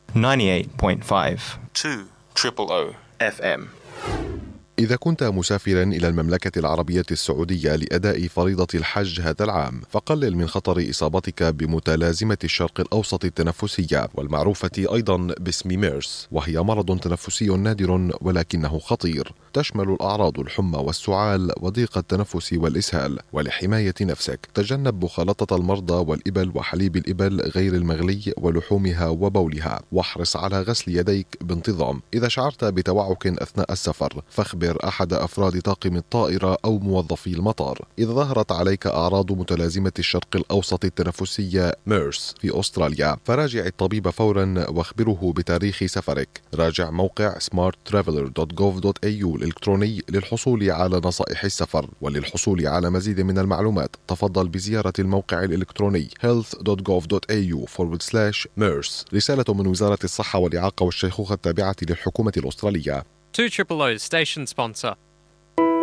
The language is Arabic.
98.5 200 FM. إذا كنت مسافرا إلى المملكة العربية السعودية لأداء فريضة الحج هذا العام، فقلل من خطر إصابتك بمتلازمة الشرق الأوسط التنفسية، والمعروفة أيضا باسم ميرس، وهي مرض تنفسي نادر ولكنه خطير، تشمل الأعراض الحمى والسعال وضيق التنفس والإسهال. ولحماية نفسك تجنب مخالطة المرضى والإبل وحليب الإبل غير المغلي ولحومها وبولها، واحرص على غسل يديك بانتظام. إذا شعرت بتوعك أثناء السفر فاخبر أحد أفراد طاقم الطائرة أو موظفي المطار. إذا ظهرت عليك أعراض متلازمة الشرق الأوسط التنفسية ميرس في أستراليا فراجع الطبيب فورا واخبره بتاريخ سفرك. راجع موقع smarttraveler.gov.au الإلكتروني للحصول على نصائح السفر. وللحصول على مزيد من المعلومات تفضل بزيارة الموقع الإلكتروني health.gov.au/MERS. رسالة من وزارة الصحة والإعاقة والشيخوخة التابعة للحكومة الأسترالية. 200 station sponsor.